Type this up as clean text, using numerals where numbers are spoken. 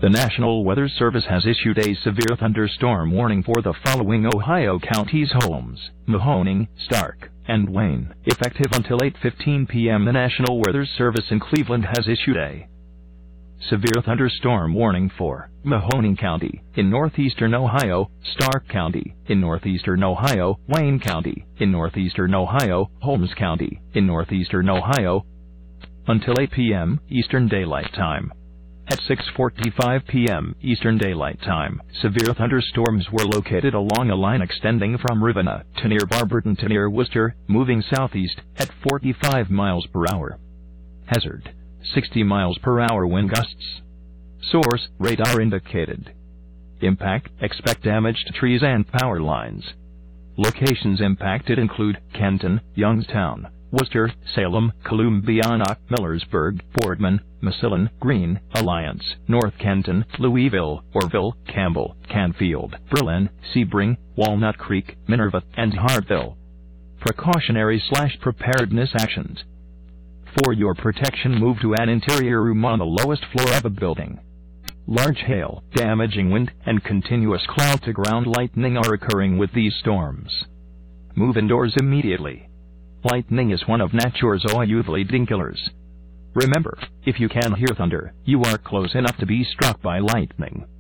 The National Weather Service has issued a severe thunderstorm warning for the following Ohio counties: Holmes, Mahoning, Stark, and Wayne. Effective until 8:15 p.m. the National Weather Service in Cleveland has issued a severe thunderstorm warning for Mahoning County in northeastern Ohio, Stark County in northeastern Ohio, Wayne County in northeastern Ohio, Holmes County in northeastern Ohio, until 8 p.m. Eastern Daylight Time. At 6:45 p.m. Eastern Daylight Time, severe thunderstorms were located along a line extending from Ravenna to near Barberton to near Worcester, moving southeast at 45 miles per hour. Hazard: 60 miles per hour wind gusts. Source: radar indicated. Impact: expect damage to trees and power lines. Locations impacted include Kenton, Youngstown, Worcester, Salem, Columbiana, Millersburg, Boardman, Massillon, Greene, Alliance, North Kenton, Louisville, Orville, Campbell, Canfield, Berlin, Sebring, Walnut Creek, Minerva, and Hartville. Precautionary/preparedness actions. For your protection, move to an interior room on the lowest floor of a building. Large hail, damaging wind, and continuous cloud-to-ground lightning are occurring with these storms. Move indoors immediately. Lightning is one of nature's usually killers. Remember, if you can hear thunder, you are close enough to be struck by lightning.